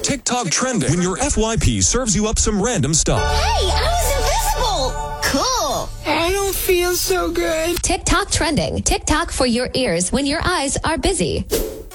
TikTok trending when your FYP serves you up some random stuff. Hey, I was invisible! Cool! I don't feel so good. TikTok trending. TikTok for your ears when your eyes are busy.